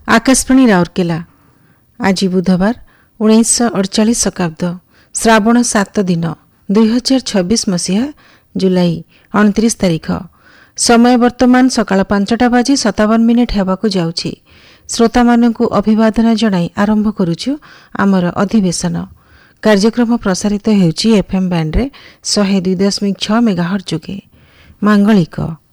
आकाशवाणी राउरकेला। आज बुधवार 1948 शकाब्द श्रावण 7 दिन 2026 मसीहा जुलाई 29 तारिख। समय वर्तमान सकाळ 5:57 हेबाकु जाउछि। श्रोता मानकु अभिवादन जणाई आरंभ करुछु आमर अधिवेशन। कार्यक्रम प्रसारित हेउछि एफएम बैंड रे 102.6 मेगाहर्ट्ज जोगे। मांगलिक